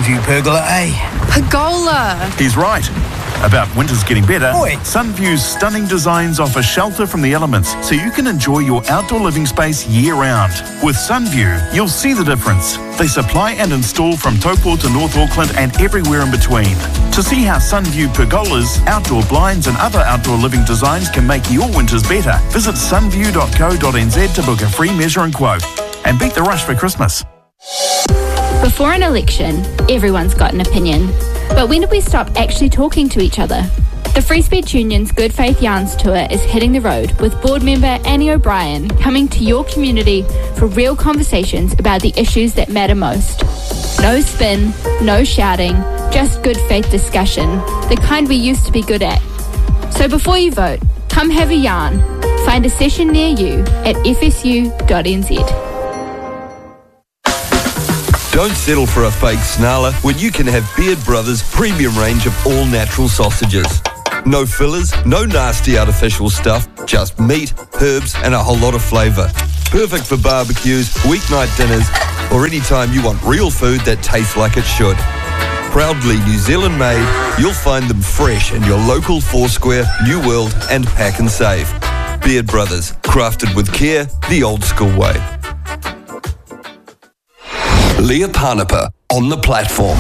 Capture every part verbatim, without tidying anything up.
Sunview pergola, eh? Pergola! He's right. About winter's getting better, Oi. Sunview's stunning designs offer shelter from the elements so you can enjoy your outdoor living space year-round. With Sunview, you'll see the difference. They supply and install from Taupo to North Auckland and everywhere in between. To see how Sunview pergolas, outdoor blinds and other outdoor living designs can make your winters better, visit sunview dot co dot n z to book a free measure and quote. And beat the rush for Christmas. Before an election, everyone's got an opinion. But when did we stop actually talking to each other? The Free Speech Union's Good Faith Yarns Tour is hitting the road with board member Annie O'Brien coming to your community for real conversations about the issues that matter most. No spin, no shouting, just good faith discussion, the kind we used to be good at. So before you vote, come have a yarn. Find a session near you at f s u dot n z. Don't settle for a fake snarler when you can have Beard Brothers' premium range of all-natural sausages. No fillers, no nasty artificial stuff, just meat, herbs and a whole lot of flavour. Perfect for barbecues, weeknight dinners or any time you want real food that tastes like it should. Proudly New Zealand made, you'll find them fresh in your local Foursquare, New World and Pack and Save. Beard Brothers, crafted with care, the old school way. Leah Parnapa on the platform.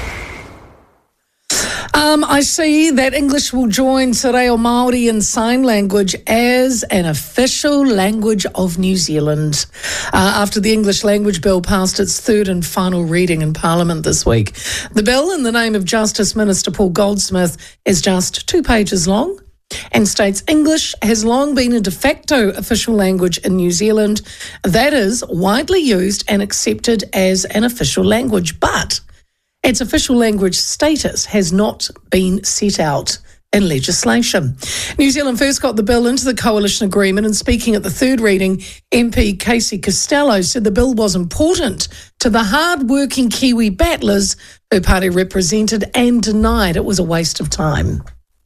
Um, I see that English will join Te Reo Māori and Sign Language as an official language of New Zealand uh, after the English Language Bill passed its third and final reading in Parliament this week. The bill, in the name of Justice Minister Paul Goldsmith, is just two pages long and states English has long been a de facto official language in New Zealand, that is, widely used and accepted as an official language, but its official language status has not been set out in legislation. New Zealand first got the bill into the coalition agreement, and speaking at the third reading, M P Casey Costello said the bill was important to the hard-working Kiwi battlers her party represented and denied it was a waste of time.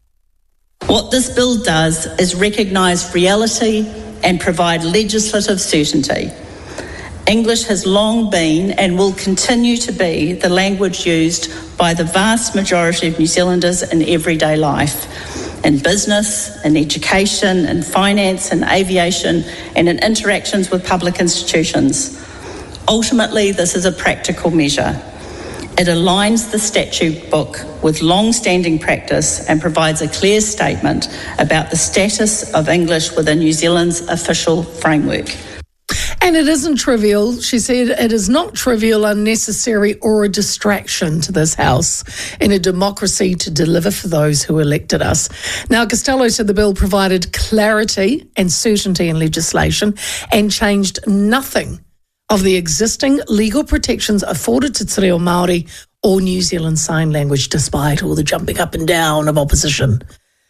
What this bill does is recognise reality and provide legislative certainty. English has long been and will continue to be the language used by the vast majority of New Zealanders in everyday life, in business, in education, in finance, in aviation, and in interactions with public institutions. Ultimately, this is a practical measure. It aligns the statute book with long-standing practice and provides a clear statement about the status of English within New Zealand's official framework. And it isn't trivial. She said it is not trivial, unnecessary or a distraction to this House in a democracy to deliver for those who elected us. Now, Costello said the bill provided clarity and certainty in legislation and changed nothing of the existing legal protections afforded to Te Reo Māori or New Zealand Sign Language, despite all the jumping up and down of opposition.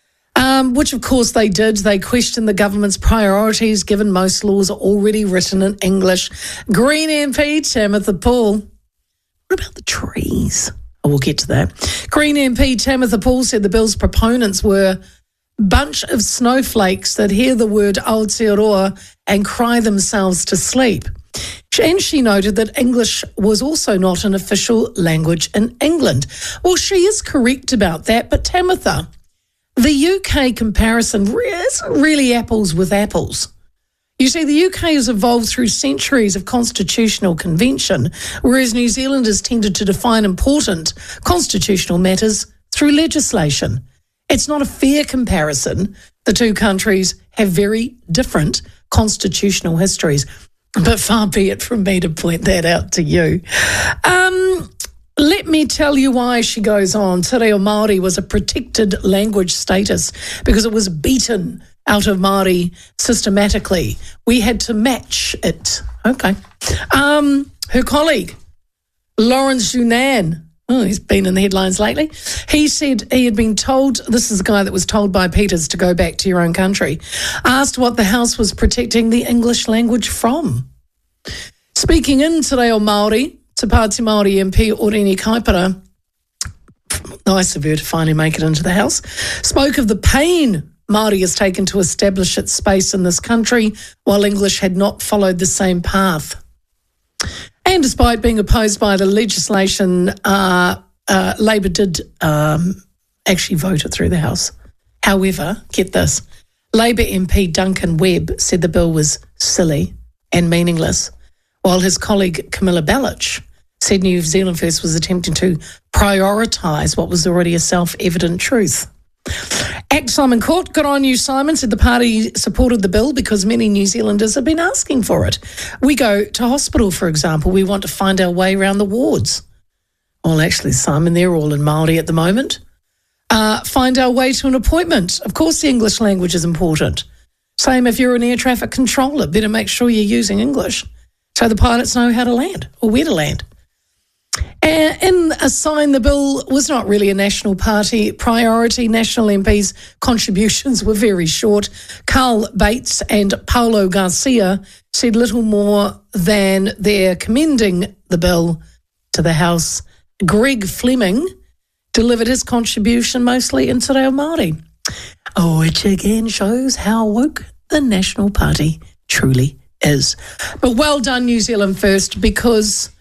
Um, which, of course, they did. They questioned the government's priorities, given most laws are already written in English. Green M P Tamitha Paul. What about the trees? Oh, we'll get to that. Green M P Tamitha Paul said the bill's proponents were a bunch of snowflakes that hear the word Aotearoa and cry themselves to sleep. And she noted that English was also not an official language in England. Well, she is correct about that, but Tamitha, the U K comparison isn't really apples with apples. You see, the U K has evolved through centuries of constitutional convention, whereas New Zealand has tended to define important constitutional matters through legislation. It's not a fair comparison. The two countries have very different constitutional histories, but far be it from me to point that out to you. Um... Let me tell you why, she goes on. Te Reo Māori was a protected language status because it was beaten out of Māori systematically. We had to match it. Okay. Um, her colleague, Lawrence Yunnan, oh, he's been in the headlines lately. He said he had been told, this is the guy that was told by Peters to go back to your own country, asked what the House was protecting the English language from. Speaking in Te Reo Māori, Te Pāti Māori M P Oreni Kaipara, nice of her to finally make it into the House, spoke of the pain Māori has taken to establish its space in this country while English had not followed the same path. And despite being opposed by the legislation, uh, uh, Labor did um, actually vote it through the House. However, get this, Labor M P Duncan Webb said the bill was silly and meaningless, while his colleague Camilla Bellich said New Zealand First was attempting to prioritise what was already a self-evident truth. Act Simon Court, good on you, Simon, said the party supported the bill because many New Zealanders have been asking for it. We go to hospital, for example. We want to find our way around the wards. Well, actually, Simon, they're all in Māori at the moment. Uh, find our way to an appointment. Of course, the English language is important. Same if you're an air traffic controller, better make sure you're using English so the pilots know how to land or where to land. And in a sign, the bill was not really a National Party priority. National M Ps' contributions were very short. Carl Bates and Paulo Garcia said little more than they're commending the bill to the House. Greg Fleming delivered his contribution mostly in Te Reo Māori, which again shows how woke the National Party truly is. But well done, New Zealand First, because